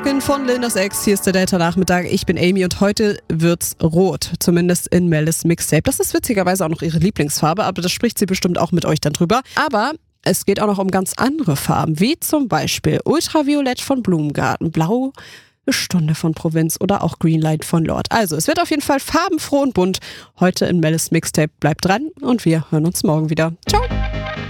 Von Lil Nas X, hier ist der Delta-Nachmittag. Ich bin Amy und heute wird's rot, zumindest in Mellis Mixtape. Das ist witzigerweise auch noch ihre Lieblingsfarbe, aber das spricht sie bestimmt auch mit euch dann drüber. Aber es geht auch noch um ganz andere Farben, wie zum Beispiel Ultraviolett von Blumengarten, Blau, eine Stunde von Provinz oder auch Greenlight von Lord. Also es wird auf jeden Fall farbenfroh und bunt heute in Mellis Mixtape. Bleibt dran und wir hören uns morgen wieder. Ciao!